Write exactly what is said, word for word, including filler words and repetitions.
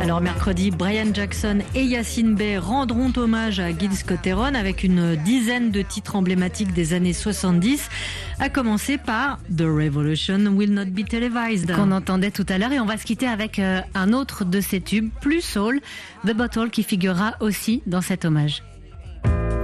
Alors mercredi, Brian Jackson et Yasiin Bey rendront hommage à Gil Scott-Heron avec une dizaine de titres emblématiques des années soixante-dix, à commencer par The Revolution Will Not Be Televised, qu'on entendait tout à l'heure, et on va se quitter avec un autre de ces tubes, plus soul, The Bottle, qui figurera aussi dans cet hommage.